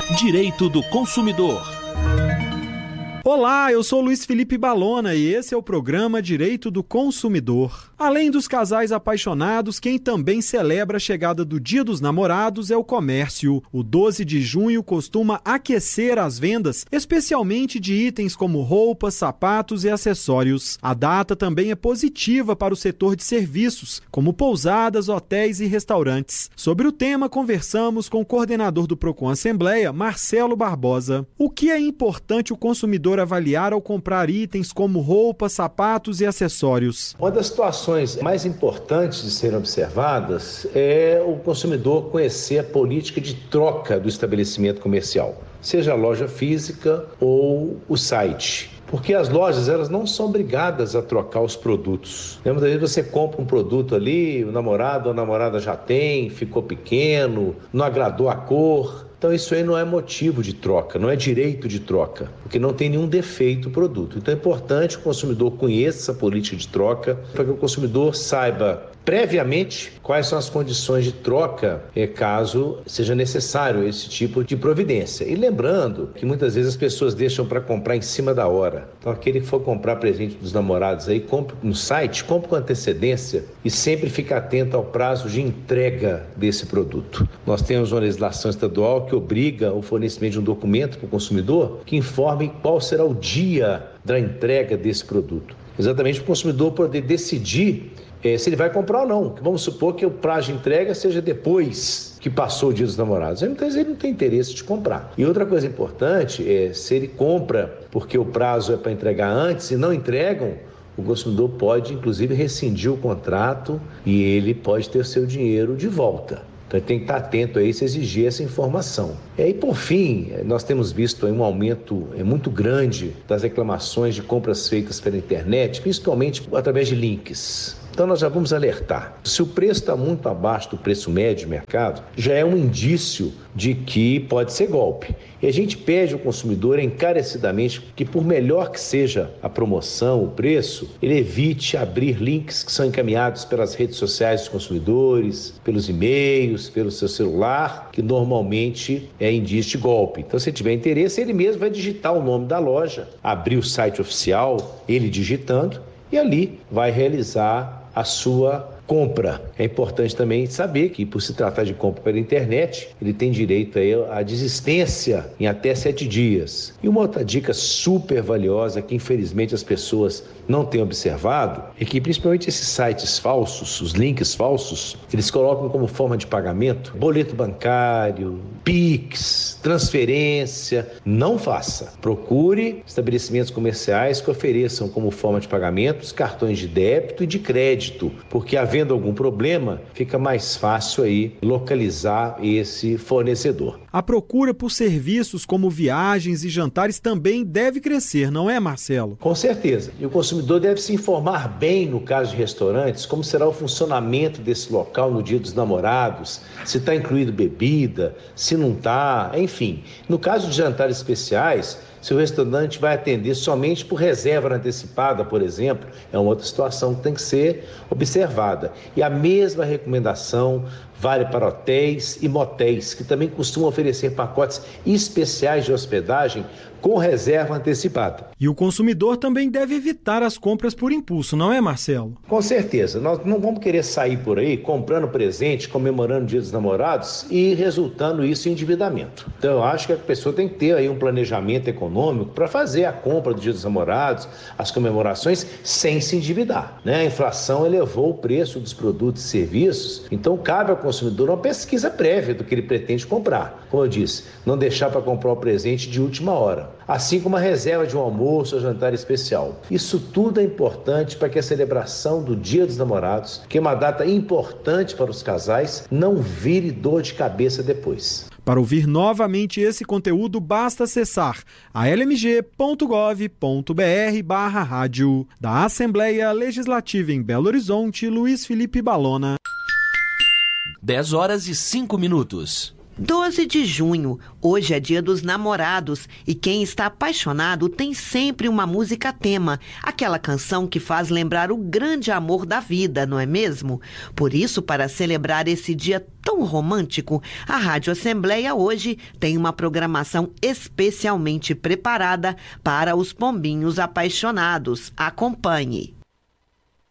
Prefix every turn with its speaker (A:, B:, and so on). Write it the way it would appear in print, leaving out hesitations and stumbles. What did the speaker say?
A: Direito do Consumidor.
B: Olá, eu sou Luiz Felipe Balona e esse é o programa Direito do Consumidor. Além dos casais apaixonados, quem também celebra a chegada do Dia dos Namorados é o comércio. O 12 de junho costuma aquecer as vendas, especialmente de itens como roupas, sapatos e acessórios. A data também é positiva para o setor de serviços, como pousadas, hotéis e restaurantes. Sobre o tema, conversamos com o coordenador do Procon Assembleia, Marcelo Barbosa. O que é importante o consumidor avaliar ao comprar itens como roupas, sapatos e acessórios?
C: Uma das situações mais importantes de serem observadas é o consumidor conhecer a política de troca do estabelecimento comercial, seja a loja física ou o site. Porque as lojas, elas não são obrigadas a trocar os produtos. Muitas vezes você compra um produto ali, o namorado ou a namorada já tem, ficou pequeno, não agradou a cor. Então isso aí não é motivo de troca, não é direito de troca, porque não tem nenhum defeito o produto. Então é importante que o consumidor conheça essa política de troca, para que o consumidor saiba previamente quais são as condições de troca, caso seja necessário esse tipo de providência. E lembrando que muitas vezes as pessoas deixam para comprar em cima da hora. Então aquele que for comprar presente dos namorados aí, compre no site, compre com antecedência e sempre fique atento ao prazo de entrega desse produto. Nós temos uma legislação estadual que obriga o fornecimento de um documento para o consumidor que informe qual será o dia da entrega desse produto. Exatamente para o consumidor poder decidir se ele vai comprar ou não. Vamos supor que o prazo de entrega seja depois que passou o Dia dos Namorados. Muitas vezes ele não tem interesse de comprar. E outra coisa importante é, se ele compra porque o prazo é para entregar antes e não entregam, o consumidor pode, inclusive, rescindir o contrato e ele pode ter seu dinheiro de volta. Então, ele tem que estar atento a isso e exigir essa informação. E, por fim, nós temos visto aí um aumento muito grande das reclamações de compras feitas pela internet, principalmente através de links. Então nós já vamos alertar. Se o preço está muito abaixo do preço médio de mercado, já é um indício de que pode ser golpe. E a gente pede ao consumidor encarecidamente que, por melhor que seja a promoção, o preço, ele evite abrir links que são encaminhados pelas redes sociais dos consumidores, pelos e-mails, pelo seu celular, que normalmente é indício de golpe. Então, se tiver interesse, ele mesmo vai digitar o nome da loja, abrir o site oficial, ele digitando, e ali vai realizar a sua compra. É importante também saber que, por se tratar de compra pela internet, ele tem direito à desistência em até 7 dias. E uma outra dica super valiosa que, infelizmente, as pessoas não têm observado é que, principalmente esses sites falsos, os links falsos, eles colocam como forma de pagamento boleto bancário, Pix, transferência. Não faça. Procure estabelecimentos comerciais que ofereçam como forma de pagamento os cartões de débito e de crédito, porque havendo algum problema, fica mais fácil aí localizar esse fornecedor.
B: A procura por serviços como viagens e jantares também deve crescer, não é, Marcelo?
C: Com certeza. E o consumidor deve se informar bem, no caso de restaurantes, como será o funcionamento desse local no Dia dos Namorados, se está incluído bebida, se não está, enfim. No caso de jantares especiais, se o restaurante vai atender somente por reserva antecipada, por exemplo, é uma outra situação que tem que ser observada. E a mesma recomendação vale para hotéis e motéis, que também costumam oferecer pacotes especiais de hospedagem com reserva antecipada.
B: E o consumidor também deve evitar as compras por impulso, não é, Marcelo?
C: Com certeza. Nós não vamos querer sair por aí comprando presente, comemorando o Dia dos Namorados e resultando isso em endividamento. Então eu acho que a pessoa tem que ter aí um planejamento econômico para fazer a compra do Dia dos Namorados, as comemorações, sem se endividar, né? A inflação elevou o preço dos produtos e serviços, então cabe ao consumidor uma pesquisa prévia do que ele pretende comprar. Como eu disse, não deixar para comprar o presente de última hora, assim como a reserva de um almoço ou jantar especial. Isso tudo é importante para que a celebração do Dia dos Namorados, que é uma data importante para os casais, não vire dor de cabeça depois.
B: Para ouvir novamente esse conteúdo, basta acessar almg.gov.br/rádio. Da Assembleia Legislativa em Belo Horizonte, Luiz Felipe Balona.
A: 10 horas e 5 minutos.
D: 12 de junho, hoje é dia dos namorados e quem está apaixonado tem sempre uma música tema, aquela canção que faz lembrar o grande amor da vida, não é mesmo? Por isso, para celebrar esse dia tão romântico, a Rádio Assembleia hoje tem uma programação especialmente preparada para os pombinhos apaixonados. Acompanhe.